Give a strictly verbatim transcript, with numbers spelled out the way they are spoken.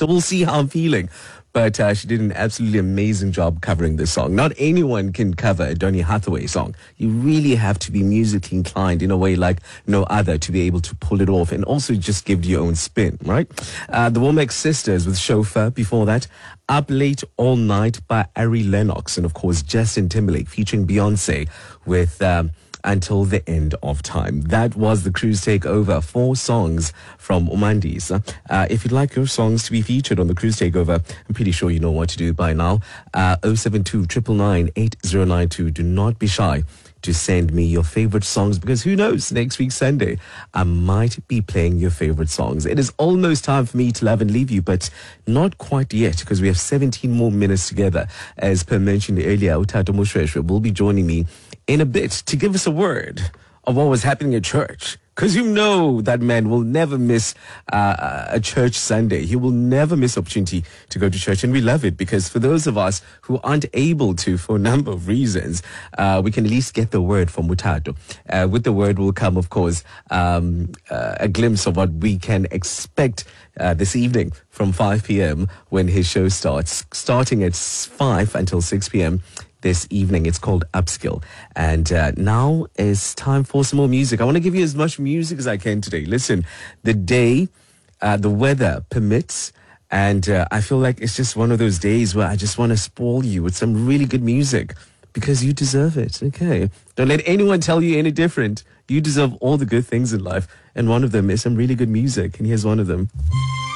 So we'll see how I'm feeling. But uh, she did an absolutely amazing job covering this song. Not anyone can cover a Donny Hathaway song. You really have to be musically inclined in a way like no other to be able to pull it off and also just give your own spin, right? Uh, the Womack Sisters with Chauffeur before that. Up Late All Night by Ari Lennox. And of course, Justin Timberlake featuring Beyonce with... Um, Until the End of Time. That was the Cruise Takeover. Four songs from Umandis. Uh, if you'd like your songs to be featured on the Cruise Takeover, I'm pretty sure you know what to do by now. Uh, oh seven two, nine nine nine, eight oh nine two. Do not be shy to send me your favorite songs, because who knows, next week Sunday I might be playing your favorite songs. It is almost time for me to love and leave you, but not quite yet, because we have seventeen more minutes together. As per mentioned earlier, Utato Mushweshwe will be joining me in a bit to give us a word of what was happening at church. Because you know that man will never miss uh, a church Sunday. He will never miss opportunity to go to church. And we love it, because for those of us who aren't able to, for a number of reasons, uh, we can at least get the word from Mutato. Uh, with the word will come, of course, um, uh, a glimpse of what we can expect uh, this evening from five p.m. when his show starts. Starting at five until six p.m. this evening. It's called Upskill. And uh, now is time for some more music. I want to give you as much music as I can today. Listen, the day, uh, the weather permits, and uh, I feel like it's just one of those days where I just want to spoil you with some really good music, because you deserve it, okay? Don't let anyone tell you any different. You deserve all the good things in life, and one of them is some really good music, and here's one of them.